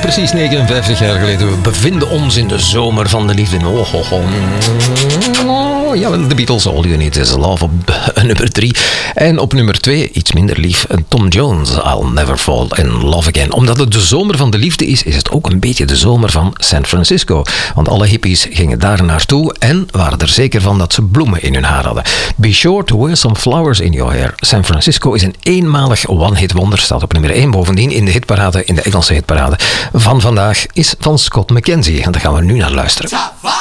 Precies 59 jaar geleden. We bevinden ons in de zomer van de liefde. Ja, de Beatles, All You Need Is Love op nummer 3. En op nummer 2, iets minder lief, Tom Jones, I'll Never Fall in Love Again. Omdat het de zomer van de liefde is het ook een beetje de zomer van San Francisco. Want alle hippies gingen daar naartoe en waren er zeker van dat ze bloemen in hun haar hadden. Be sure to wear some flowers in your hair. San Francisco is een eenmalig one-hit wonder, staat op nummer 1 bovendien in de hitparade, in de Engelse hitparade van vandaag, is van Scott McKenzie. En daar gaan we nu naar luisteren.